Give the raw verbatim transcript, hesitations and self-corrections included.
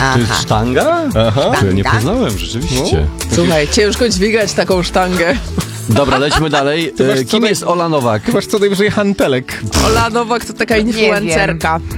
To jest sztanga? Aha. To ja nie Sztanga? poznałem, rzeczywiście. Słuchaj, ciężko dźwigać taką sztangę. Dobra, lećmy dalej. masz E, co Kim naj- jest Ola Nowak? Chyba co najwyżej hantelek. Ola Nowak to taka wiem. influencerka.